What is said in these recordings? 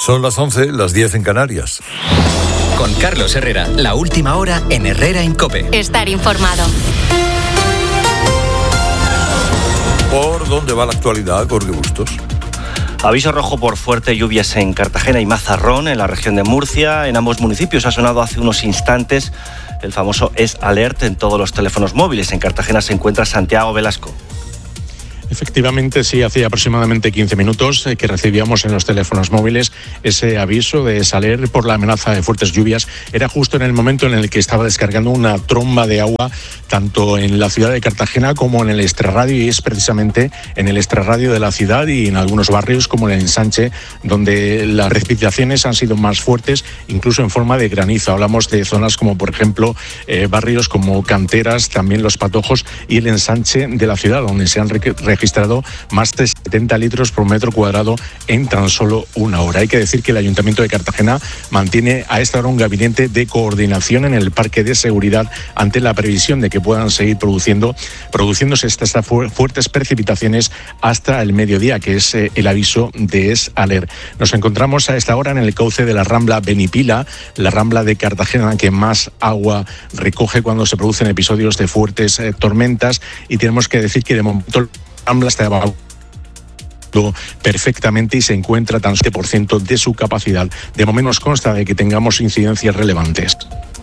Son las 11, las 10 en Canarias. Con Carlos Herrera, la última hora en Herrera en COPE. Estar informado. ¿Por dónde va la actualidad, Jorge Bustos? Aviso rojo por fuertes lluvias en Cartagena y Mazarrón, en la región de Murcia. En ambos municipios ha sonado hace unos instantes el famoso Es Alert en todos los teléfonos móviles. En Cartagena se encuentra Santiago Velasco. Efectivamente, sí, hacía aproximadamente 15 minutos que recibíamos en los teléfonos móviles ese aviso de salir por la amenaza de fuertes lluvias. Era justo en el momento en el que estaba descargando una tromba de agua, tanto en la ciudad de Cartagena como en el extrarradio, y es precisamente en el extrarradio de la ciudad y en algunos barrios como en el Ensanche, donde las precipitaciones han sido más fuertes, incluso en forma de granizo. Hablamos de zonas como, por ejemplo, barrios como Canteras, también Los Patojos y el Ensanche de la ciudad, donde se han registrado más de 70 litros por metro cuadrado en tan solo una hora. Hay que decir que el Ayuntamiento de Cartagena mantiene a esta hora un gabinete de coordinación en el parque de seguridad ante la previsión de que puedan seguir produciéndose estas fuertes precipitaciones hasta el mediodía, que es el aviso de Es Alert. Nos encontramos a esta hora en el cauce de la Rambla Benipila, la Rambla de Cartagena que más agua recoge cuando se producen episodios de fuertes tormentas, y tenemos que decir que de momento Rambla está evacuado perfectamente y se encuentra tan 7% de su capacidad. De momento nos consta de que tengamos incidencias relevantes.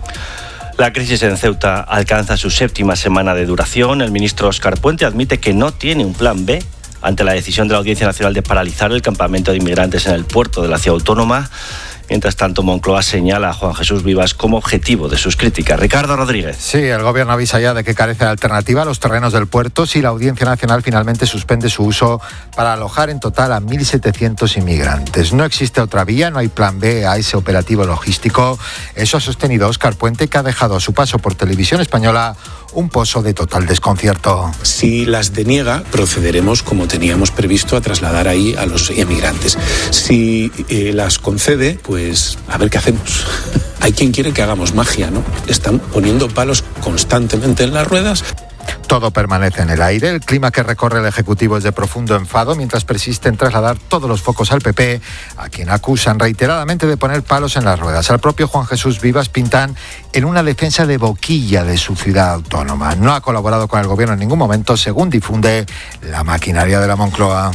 La crisis en Ceuta alcanza su 7ª semana de duración. El ministro Óscar Puente admite que no tiene un plan B ante la decisión de la Audiencia Nacional de paralizar el campamento de inmigrantes en el puerto de la ciudad autónoma. Mientras tanto, Moncloa señala a Juan Jesús Vivas como objetivo de sus críticas. Ricardo Rodríguez. Sí, el gobierno avisa ya de que carece de alternativa a los terrenos del puerto si la Audiencia Nacional finalmente suspende su uso para alojar en total a 1.700 inmigrantes. No existe otra vía, no hay plan B a ese operativo logístico. Eso ha sostenido Óscar Puente, que ha dejado a su paso por Televisión Española un pozo de total desconcierto. Si las deniega, procederemos como teníamos previsto a trasladar ahí a los inmigrantes. Si las concede, pues a ver qué hacemos. Hay quien quiere que hagamos magia, ¿no? Están poniendo palos constantemente en las ruedas. Todo permanece en el aire. El clima que recorre el Ejecutivo es de profundo enfado, mientras persiste en trasladar todos los focos al PP, a quien acusan reiteradamente de poner palos en las ruedas. Al propio Juan Jesús Vivas pintan en una defensa de boquilla de su ciudad autónoma. No ha colaborado con el gobierno en ningún momento, según difunde la maquinaria de la Moncloa.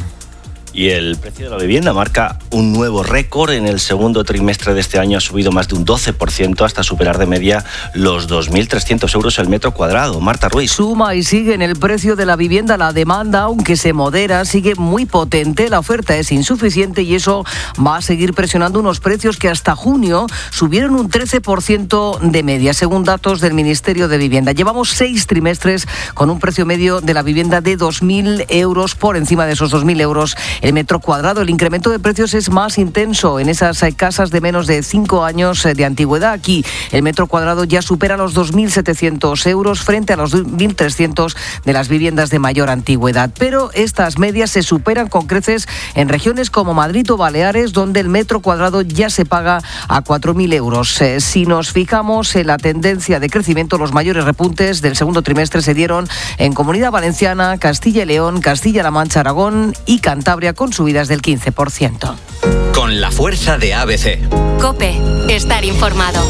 Y el precio de la vivienda marca un nuevo récord. En el segundo trimestre de este año ha subido más de un 12% hasta superar de media los 2.300 euros el metro cuadrado. Marta Ruiz. Suma y sigue en el precio de la vivienda. La demanda, aunque se modera, sigue muy potente. La oferta es insuficiente y eso va a seguir presionando unos precios que hasta junio subieron un 13% de media, según datos del Ministerio de Vivienda. Llevamos 6 trimestres con un precio medio de la vivienda de 2.000 euros, por encima de esos 2.000 euros el metro cuadrado. El incremento de precios es más intenso en esas casas de menos de 5 años de antigüedad. Aquí el metro cuadrado ya supera los 2.700 euros frente a los 1.300 de las viviendas de mayor antigüedad. Pero estas medias se superan con creces en regiones como Madrid o Baleares, donde el metro cuadrado ya se paga a 4.000 euros. Si nos fijamos en la tendencia de crecimiento, los mayores repuntes del segundo trimestre se dieron en Comunidad Valenciana, Castilla y León, Castilla-La Mancha, Aragón y Cantabria, con subidas del 15%. Con la fuerza de ABC. COPE. Estar informado.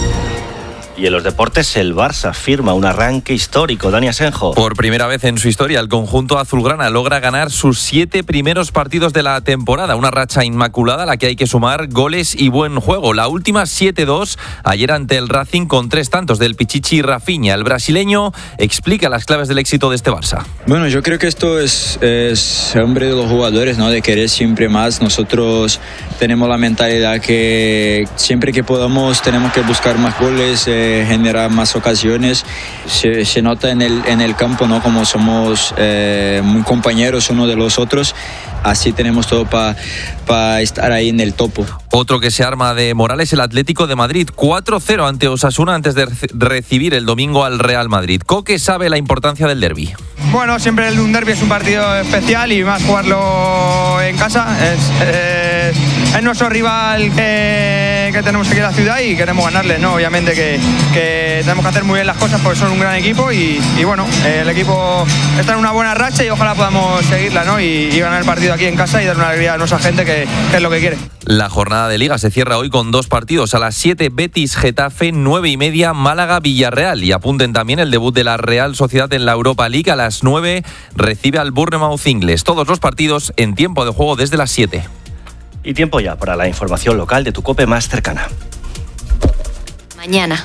Y en los deportes, el Barça firma un arranque histórico. Dani Asenjo. Por primera vez en su historia, el conjunto azulgrana logra ganar sus 7 primeros partidos de la temporada. Una racha inmaculada a la que hay que sumar goles y buen juego. La última 7-2 ayer ante el Racing con 3 tantos del Pichichi Rafinha. El brasileño explica las claves del éxito de este Barça. Bueno, yo creo que esto es hambre de los jugadores, ¿no? De querer siempre más. Nosotros tenemos la mentalidad que siempre que podamos tenemos que buscar más goles, generar más ocasiones. Se nota en el campo, ¿no? Como somos muy compañeros uno de los otros. Así tenemos todo para estar ahí en el topo. Otro que se arma de moral es el Atlético de Madrid. 4-0 ante Osasuna antes de recibir el domingo al Real Madrid. Coque sabe la importancia del derbi. Bueno, siempre un derbi es un partido especial y más jugarlo en casa es es nuestro rival que tenemos aquí en la ciudad y queremos ganarles, ¿no? Obviamente que tenemos que hacer muy bien las cosas porque son un gran equipo y bueno, el equipo está en una buena racha y ojalá podamos seguirla, ¿no? Y ganar el partido aquí en casa y dar una alegría a nuestra gente que es lo que quiere. La jornada de Liga se cierra hoy con 2 partidos. A las 7, Betis-Getafe, 9:30, Málaga-Villarreal. Y apunten también el debut de la Real Sociedad en la Europa League. A las 9 recibe al Bournemouth inglés. Todos los partidos en tiempo de juego desde las 7. Y tiempo ya para la información local de tu COPE más cercana. Mañana.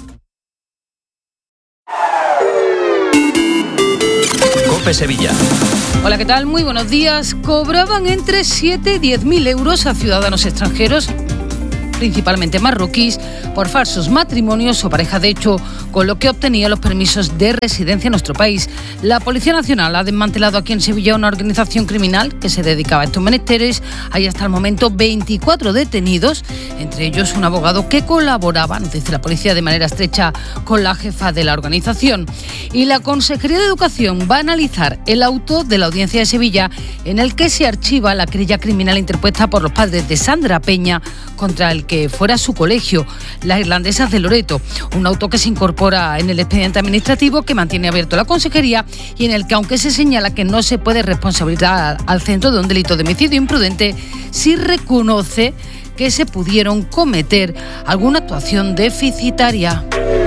COPE Sevilla. Hola, ¿qué tal? Muy buenos días. Cobraban entre 7 y 10.000 euros a ciudadanos extranjeros, principalmente marroquíes, por falsos matrimonios o pareja de hecho, con lo que obtenían los permisos de residencia en nuestro país. La Policía Nacional ha desmantelado aquí en Sevilla una organización criminal que se dedicaba a estos menesteres. Hay hasta el momento 24 detenidos, entre ellos un abogado que colaboraba, nos dice la policía, de manera estrecha con la jefa de la organización. Y la Consejería de Educación va a analizar el auto de la Audiencia de Sevilla en el que se archiva la querella criminal interpuesta por los padres de Sandra Peña contra el que fuera su colegio, las Irlandesas de Loreto. Un auto que se incorpora en el expediente administrativo que mantiene abierto la Consejería y en el que, aunque se señala que no se puede responsabilizar al centro de un delito de homicidio imprudente, sí reconoce que se pudieron cometer alguna actuación deficitaria.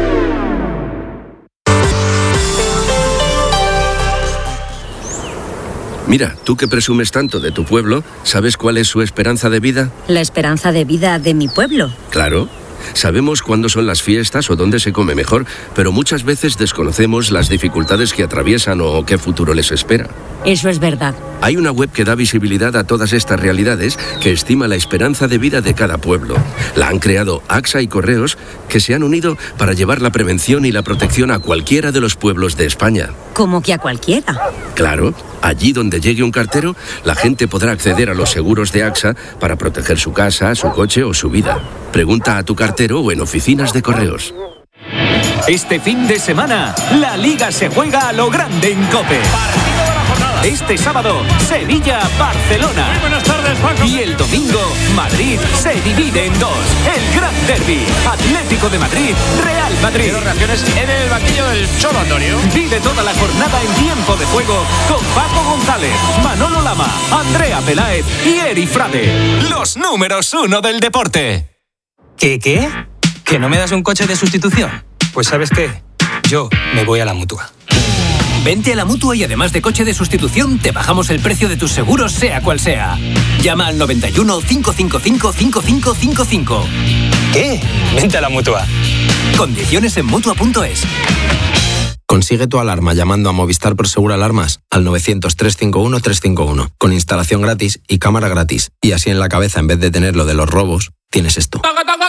Mira, tú que presumes tanto de tu pueblo, ¿sabes cuál es su esperanza de vida? ¿La esperanza de vida de mi pueblo? Claro. Sabemos cuándo son las fiestas o dónde se come mejor, pero muchas veces desconocemos las dificultades que atraviesan o qué futuro les espera. Eso es verdad. Hay una web que da visibilidad a todas estas realidades, que estima la esperanza de vida de cada pueblo. La han creado AXA y Correos, que se han unido para llevar la prevención y la protección a cualquiera de los pueblos de España. ¿Cómo que a cualquiera? Claro, allí donde llegue un cartero, la gente podrá acceder a los seguros de AXA para proteger su casa, su coche o su vida. Pregunta a tu cartero o en oficinas de Correos. Este fin de semana, la Liga se juega a lo grande en COPE. Partido de la jornada. Este sábado, Sevilla-Barcelona. Muy buenas tardes, Paco. Y el domingo, Madrid se divide en 2. El Gran Derbi, Atlético de Madrid, Real Madrid. Quiero reacciones en el banquillo del Cholo, Antonio. Vive toda la jornada en tiempo de juego con Paco González, Manolo Lama, Andrea Peláez y Eri Frade. Los números 1 del deporte. ¿Qué? ¿Que no me das un coche de sustitución? Pues ¿sabes qué? Yo me voy a la Mutua. Vente a la Mutua y además de coche de sustitución, te bajamos el precio de tus seguros, sea cual sea. Llama al 91 555 5555. ¿Qué? Vente a la Mutua. Condiciones en Mutua.es. Consigue tu alarma llamando a Movistar Prosegur Alarmas al 900-351-351, con instalación gratis y cámara gratis. Y así en la cabeza, en vez de tener lo de los robos, tienes esto.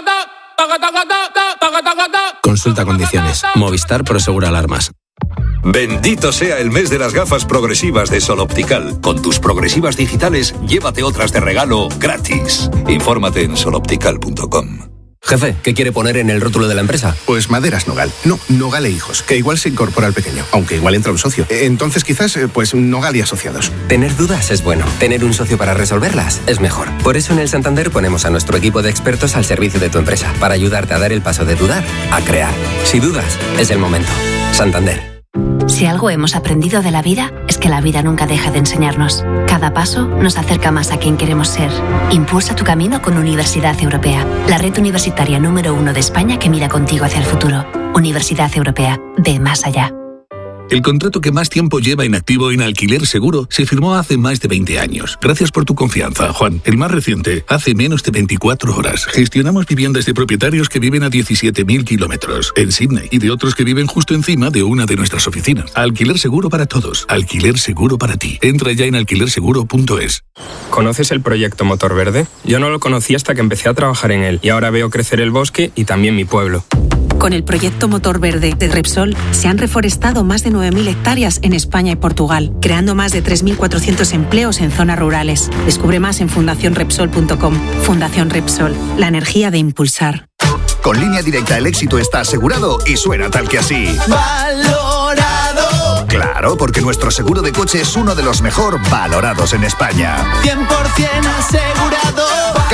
Consulta condiciones. Movistar Prosegur Alarmas. Bendito sea el mes de las gafas progresivas de Sol Optical. Con tus progresivas digitales, llévate otras de regalo gratis. Infórmate en soloptical.com. Jefe, ¿qué quiere poner en el rótulo de la empresa? Pues Maderas Nogal. No, Nogal e Hijos, que igual se incorpora al pequeño, aunque igual entra un socio. Entonces quizás, pues Nogal y Asociados. Tener dudas es bueno. Tener un socio para resolverlas es mejor. Por eso en el Santander ponemos a nuestro equipo de expertos al servicio de tu empresa, para ayudarte a dar el paso de dudar a crear. Si dudas, es el momento. Santander. Si algo hemos aprendido de la vida, es que la vida nunca deja de enseñarnos. Cada paso nos acerca más a quien queremos ser. Impulsa tu camino con Universidad Europea, la red universitaria número 1 de España que mira contigo hacia el futuro. Universidad Europea, ve más allá. El contrato que más tiempo lleva inactivo en Alquiler Seguro se firmó hace más de 20 años. Gracias por tu confianza, Juan. El más reciente, hace menos de 24 horas. Gestionamos viviendas de propietarios que viven a 17.000 kilómetros en Sydney y de otros que viven justo encima de una de nuestras oficinas. Alquiler Seguro para todos. Alquiler Seguro para ti. Entra ya en alquilerseguro.es. ¿Conoces el proyecto Motor Verde? Yo no lo conocí hasta que empecé a trabajar en él y ahora veo crecer el bosque y también mi pueblo. Con el proyecto Motor Verde de Repsol se han reforestado más de 9.000 hectáreas en España y Portugal, creando más de 3.400 empleos en zonas rurales. Descubre más en fundacionrepsol.com. Fundación Repsol, la energía de impulsar. Con Línea Directa el éxito está asegurado y suena tal que así. ¡Valorado! Claro, porque nuestro seguro de coche es uno de los mejor valorados en España. 100% asegurado.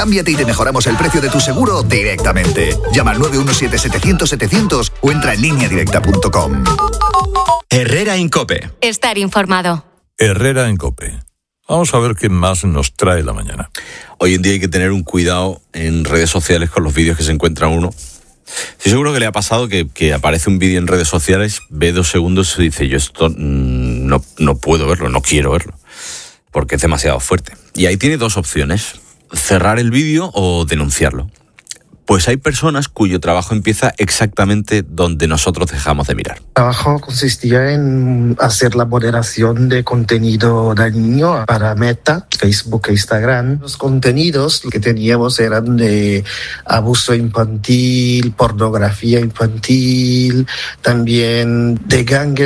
cámbiate y te mejoramos el precio de tu seguro directamente. Llama al 917-700-700 o entra en lineadirecta.com. Herrera en COPE. Estar informado. Herrera en COPE. Vamos a ver qué más nos trae la mañana. Hoy en día hay que tener un cuidado en redes sociales con los vídeos que se encuentra uno. Estoy seguro que le ha pasado que aparece un vídeo en redes sociales, ve 2 segundos y dice, yo esto no puedo verlo, no quiero verlo, porque es demasiado fuerte. Y ahí tiene 2 opciones, cerrar el vídeo o denunciarlo. Pues hay personas cuyo trabajo empieza exactamente donde nosotros dejamos de mirar. El trabajo consistía en hacer la moderación de contenido dañino para Meta, Facebook e Instagram. Los contenidos que teníamos eran de abuso infantil, pornografía infantil, también de gangues